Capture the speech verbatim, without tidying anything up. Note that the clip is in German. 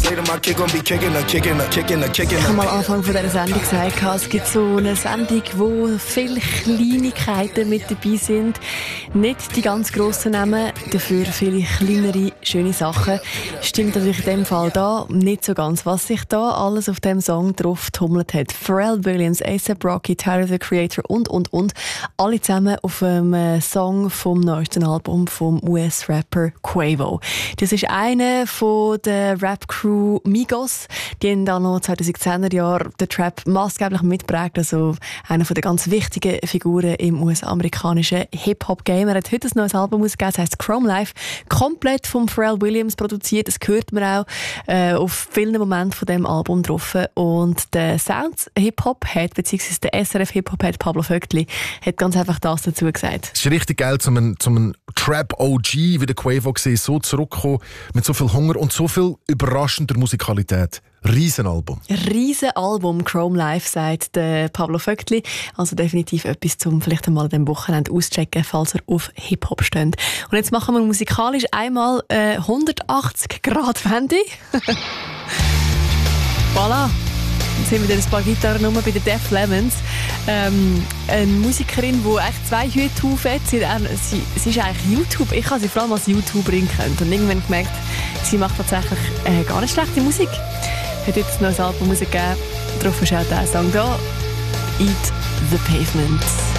say to my kid gon' be kicking her, kicking her, kicking her, kicking her. Ich habe mal am Anfang von dieser Sendung gesagt, es gibt so eine Sendung, wo viele Kleinigkeiten mit dabei sind. Nicht die ganz grossen Namen, dafür viele kleinere, schöne Sachen. Stimmt natürlich in dem Fall da nicht so ganz. Was sich da alles auf dem Song drauf tummelt hat. Pharrell Williams, A$AP Rocky, Tyler, the Creator und, und, und. Alle zusammen auf einem Song vom neuesten Album vom U S-Rapper Quavo. Das ist einer von der Rap-Crew Migos. Die haben dann noch zweitausendzehner Jahren den Trap maßgeblich mitgeprägt. Also einer von der ganz wichtigen Figuren im U S-amerikanischen Hip-Hop-Game. Er hat heute ein neues Album ausgegeben, das heisst Chrome Life. Komplett vom Pharrell Williams produziert. Das hört man auch äh, auf vielen Momenten von dem Album drauf. Und der Sounds Hip-Hop hat, beziehungsweise der S R F Hip-Hop hat Pablo Vögtli, hat ganz einfach das dazu gesagt. Es ist richtig geil, zum einen, zum einen Trap-O G, wie der Quavo gesehen, so zurückkommen, mit so viel Hunger und so viel überraschender Musikalität. Riesenalbum. Riesenalbum, Chrome Life, sagt der Pablo Vögtli. Also definitiv etwas, zum vielleicht einmal an diesem Wochenende auschecken, falls er auf Hip-Hop steht. Und jetzt machen wir musikalisch einmal äh, hundertachtzig Grad Wende. Voilà. Jetzt haben wir ein paar Gitarrennummern bei den Def Lemons. Ähm, eine Musikerin, die eigentlich zwei Hüte aufhat. Sie, sie, sie ist eigentlich YouTube. Ich habe sie vor allem als YouTuberin gekannt. Und irgendwann gemerkt, sie macht tatsächlich äh, gar nicht schlechte Musik. Hat jetzt ein neues Album rausgegeben. Darauf ist auch dieser Song da. Eat the Pavement.